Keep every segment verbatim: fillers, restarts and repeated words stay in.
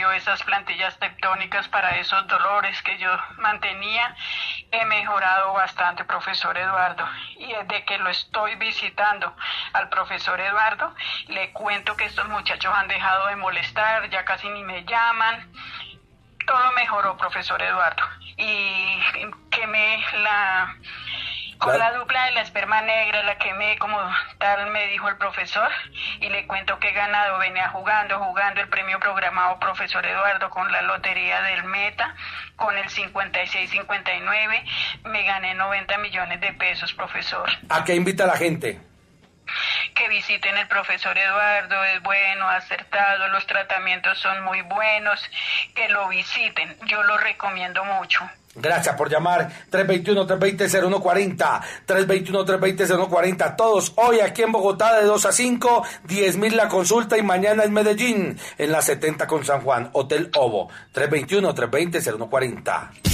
dio esas plantillas tectónicas para esos dolores que yo mantenía. He mejorado bastante, profesor Eduardo, y desde que lo estoy visitando al profesor Eduardo, le cuento que estos muchachos han dejado de molestar, ya casi ni me llaman. Todo mejoró, profesor Eduardo, y quemé la... Con la dupla de la esperma negra, la quemé como tal me dijo el profesor, y le cuento que he ganado, venía jugando, jugando el premio programado profesor Eduardo con la lotería del Meta, con el cincuenta y seis cincuenta y nueve, me gané noventa millones de pesos, profesor. ¿A qué invita a la gente? Que visiten el profesor Eduardo, es bueno, acertado, los tratamientos son muy buenos, que lo visiten, yo lo recomiendo mucho. Gracias por llamar. Tres dos uno, tres dos cero, cero uno cuatro cero, tres dos uno, tres dos cero, cero uno cuatro cero. Todos hoy aquí en Bogotá de dos a cinco, diez mil la consulta, y mañana en Medellín, en la setenta con San Juan, Hotel Ovo. Tres dos uno, tres dos cero, cero uno cuatro cero.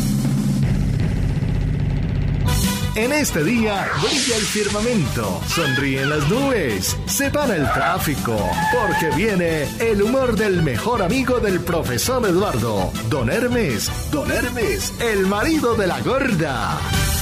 En este día brilla el firmamento, sonríen las nubes, se para el tráfico, porque viene el humor del mejor amigo del profesor Eduardo, Don Hermes, Don Hermes, el marido de la gorda.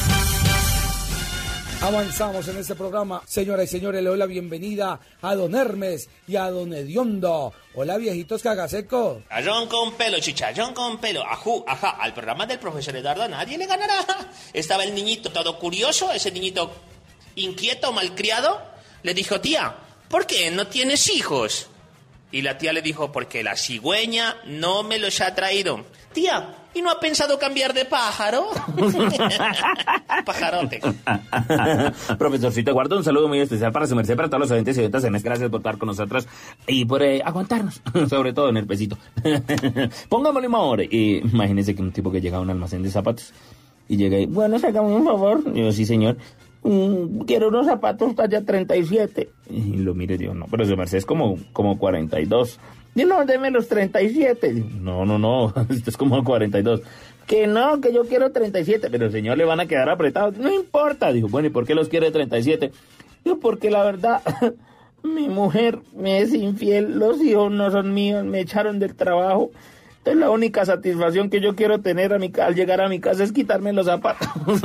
Avanzamos en este programa. Señoras y señores, le doy la bienvenida a Don Hermes y a Don Hediondo. Hola, viejitos cagasecos. Chicharrón con pelo, chicharrón con pelo. Ajú, ajá, al programa del profesor Eduardo nadie le ganará. Estaba el niñito todo curioso, ese niñito inquieto, malcriado. Le dijo, tía, ¿por qué no tienes hijos? Y la tía le dijo, porque la cigüeña no me los ha traído. Tía, ¿y no ha pensado cambiar de pájaro? Pajarote. Profesorcito Eduardo, un saludo muy especial para su merced, para todos los oyentes y oyentas. Gracias por estar con nosotros y por eh, aguantarnos, sobre todo en el pesito. Pongámosle humor. Y imagínense que un tipo que llega a un almacén de zapatos y llega y, bueno, sácame un favor. Y yo, sí, señor. Mm, quiero unos zapatos talla treinta y siete. Y lo mire, yo, no, pero su merced es como, como cuarenta y dos. Y no, deme los treinta y siete. No, no, no, esto es como cuarenta y dos. Que no, que yo quiero treinta y siete. Pero señor, le van a quedar apretados. No importa. Dijo, bueno, ¿y por qué los quiere treinta y siete? Dijo, porque la verdad, mi mujer me es infiel, los hijos no son míos, me echaron del trabajo. Entonces la única satisfacción que yo quiero tener a mi, al llegar a mi casa es quitarme los zapatos.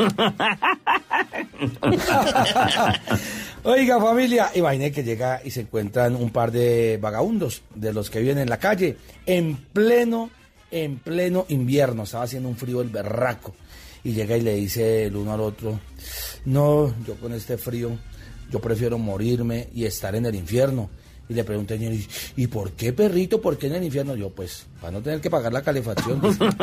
Oiga, familia, imagínate que llega y se encuentran un par de vagabundos de los que viven en la calle en pleno, en pleno invierno. Estaba haciendo un frío el berraco. Y llega y le dice el uno al otro, no, yo con este frío, yo prefiero morirme y estar en el infierno. Y le pregunté, ¿y por qué, perrito? ¿Por qué en el infierno? Yo, pues, para no tener que pagar la calefacción. tres dos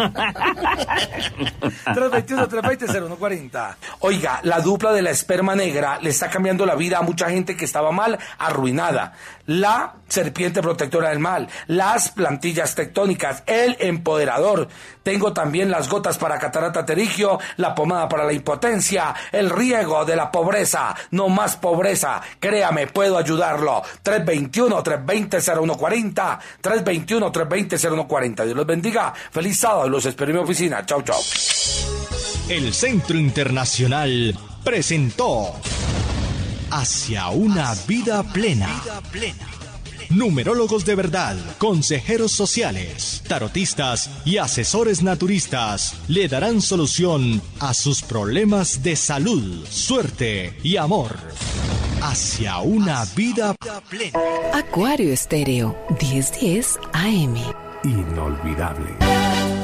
uno, tres dos cero, cero uno cuatro cero. Oiga, la dupla de la esperma negra le está cambiando la vida a mucha gente que estaba mal, arruinada. La serpiente protectora del mal, las plantillas tectónicas, el empoderador. Tengo también las gotas para catarata pterigio, la pomada para la impotencia, el riego de la pobreza. No más pobreza. Créame, puedo ayudarlo. tres dos uno, tres dos cero, cero uno cuatro cero, tres dos uno, tres dos cero, cero uno cuatro cero. Dios los bendiga. Feliz sábado. Los espero en mi oficina. Chau, chau. El Centro Internacional presentó Hacia una vida plena. Numerólogos de verdad, consejeros sociales, tarotistas y asesores naturistas le darán solución a sus problemas de salud, suerte y amor. Hacia una vida plena. Acuario Estéreo, diez diez A M. Inolvidable.